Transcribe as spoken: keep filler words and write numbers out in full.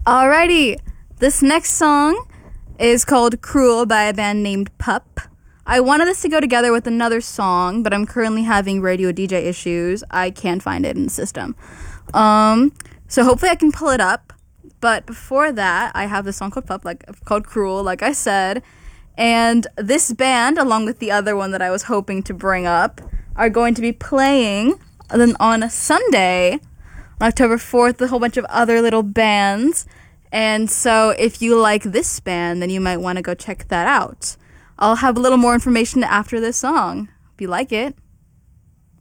Alrighty, this next song is called Cruel by a band named Pup. I wanted this to go together with another song, but I'm currently having radio D J issues. I can't find it in the system. Um, so hopefully I can pull it up. But before that, I have this song called Pup, like called Cruel, like I said. And this band, along with the other one that I was hoping to bring up, are going to be playing then on Sunday, on October fourth, a whole bunch of other little bands. And so if you like this band, then you might want to go check that out. I'll have a little more information after this song. If you like it.